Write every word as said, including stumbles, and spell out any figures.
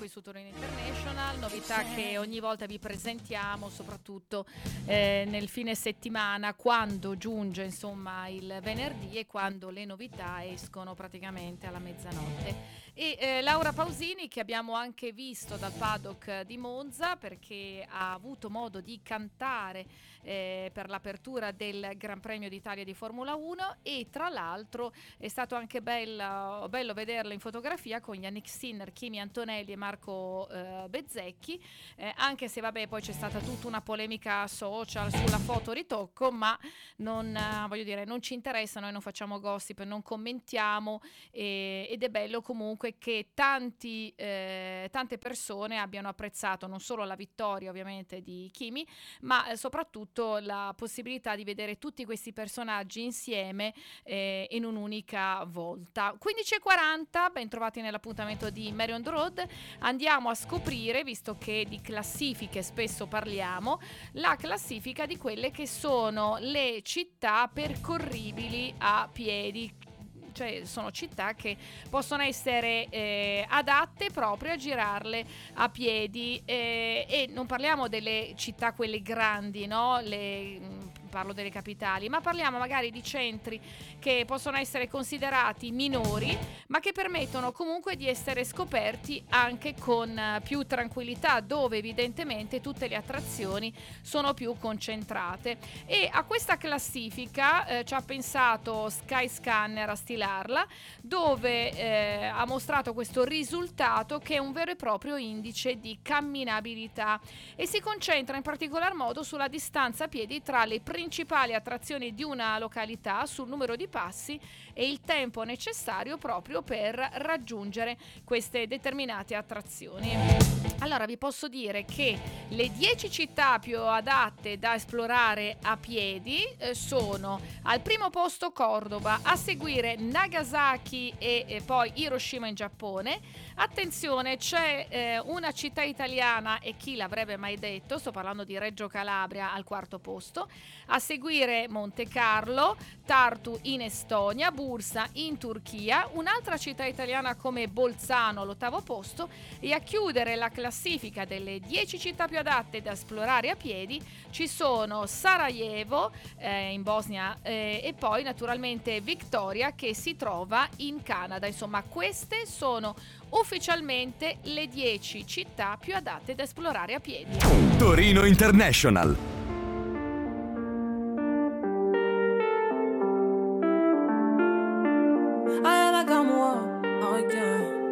qui su Torino International, novità che ogni volta vi presentiamo, soprattutto eh, nel fine settimana, quando giunge insomma il venerdì e quando le novità escono praticamente alla mezzanotte. E eh, Laura Pausini, che abbiamo anche visto dal paddock di Monza, perché ha avuto modo di cantare eh, per l'apertura del Gran Premio d'Italia di Formula uno, e tra l'altro è stato anche bello, bello vederla in fotografia con Yannick Sinner, Kimi Antonelli e Marco eh, Bezzecchi, eh, anche se vabbè poi c'è stata tutta una polemica social sulla foto ritocco, ma non, eh, voglio dire, non ci interessa, noi non facciamo gossip, non commentiamo, eh, ed è bello comunque che tanti, eh, tante persone abbiano apprezzato non solo la vittoria ovviamente di Kimi, ma eh, soprattutto la possibilità di vedere tutti questi personaggi insieme eh, in un'unica volta. quindici e quaranta, ben trovati nell'appuntamento di Mary on the Road. Andiamo a scoprire, visto che di classifiche spesso parliamo, la classifica di quelle che sono le città percorribili a piedi. Cioè sono città che possono essere eh, adatte proprio a girarle a piedi, eh, e non parliamo delle città quelle grandi, no? Le, mh, parlo delle capitali, ma parliamo magari di centri che possono essere considerati minori, ma che permettono comunque di essere scoperti anche con uh, più tranquillità, dove evidentemente tutte le attrazioni sono più concentrate. E a questa classifica eh, ci ha pensato Skyscanner a stilarla, dove eh, ha mostrato questo risultato che è un vero e proprio indice di camminabilità e si concentra in particolar modo sulla distanza a piedi tra le principali attrazioni di una località, sul numero di passi e il tempo necessario proprio per raggiungere queste determinate attrazioni. Allora vi posso dire che le dieci città più adatte da esplorare a piedi eh, sono al primo posto Cordoba, a seguire Nagasaki e, e poi Hiroshima in Giappone. Attenzione, c'è eh, una città italiana, e chi l'avrebbe mai detto, sto parlando di Reggio Calabria al quarto posto, a seguire Monte Carlo, Tartu in Estonia, Bursa in Turchia, un'altra città italiana come Bolzano all'ottavo posto, e a chiudere la classifica delle dieci città più adatte da esplorare a piedi ci sono Sarajevo eh, in Bosnia eh, e poi naturalmente Victoria, che si trova in Canada. Insomma, queste sono ufficialmente le dieci città più adatte da esplorare a piedi. Torino International. I like I'm war, oh yeah.